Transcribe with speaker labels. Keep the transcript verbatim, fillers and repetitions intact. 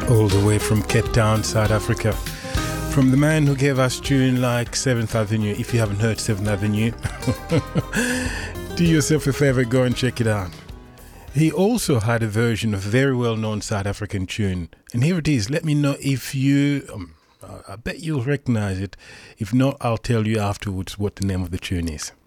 Speaker 1: all the way from Cape Town, South Africa. From the man who gave us tune like seventh Avenue. If you haven't heard seventh Avenue, do yourself a favor, go and check it out. He also had a version of a very well-known South African tune. And here it is. Let me know if you... Um, I bet you'll recognize it. If not, I'll tell you afterwards what the name of the tune is.